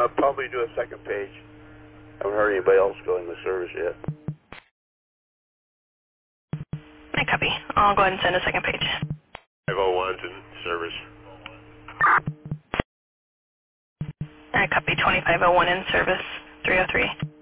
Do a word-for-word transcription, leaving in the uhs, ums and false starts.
Uh, probably do a second page. I haven't heard anybody else go in the service yet. I copy. I'll go ahead and send a second page. five oh one's in service. I copy twenty-five oh one in service, three oh three.